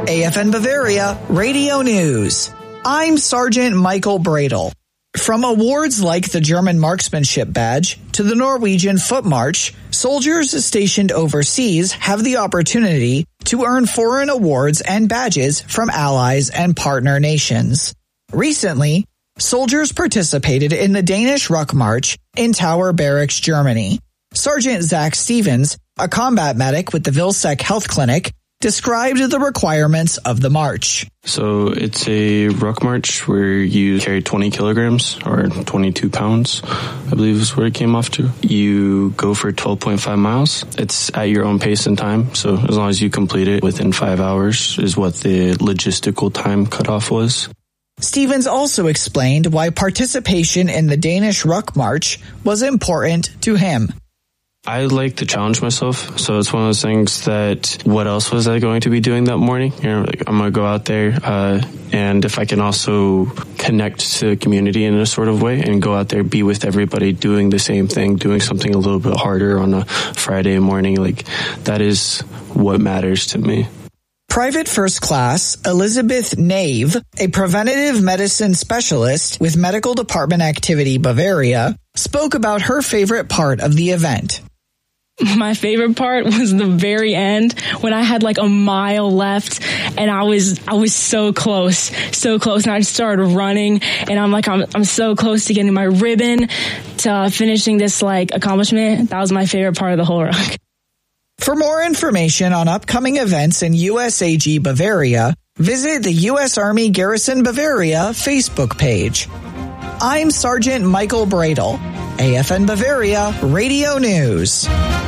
AFN Bavaria Radio News. I'm Sergeant Michael Bradle. From awards like the German Marksmanship Badge to the Norwegian Foot March, soldiers stationed overseas have the opportunity to earn foreign awards and badges from allies and partner nations. Recently, soldiers participated in the Danish Ruck March in Tower Barracks, Germany. Sergeant Zach Stevens, a combat medic with the Vilsec Health Clinic, described the requirements of the march. So it's a ruck march where you carry 20 kilograms or 22 pounds, I believe is where it came off to. You go for 12.5 miles. It's at your own pace and time. So as long as you complete it within 5 hours is what the logistical time cutoff was. Stevens also explained why participation in the Danish Ruck March was important to him. I like to challenge myself, so it's one of those things that what else was I going to be doing that morning? I'm going to go out there, and if I can also connect to the community in a sort of way and go out there, be with everybody doing the same thing, doing something a little bit harder on a Friday morning, that is what matters to me. Private First Class Elizabeth Nave, a preventative medicine specialist with Medical Department Activity Bavaria, spoke about her favorite part of the event. My favorite part was the very end when I had a mile left and I was so close. And I started running and I'm so close to getting my ribbon to finishing this accomplishment. That was my favorite part of the whole ruck. For more information on upcoming events in USAG Bavaria, visit the U.S. Army Garrison Bavaria Facebook page. I'm Sergeant Michael Bradle, AFN Bavaria Radio News.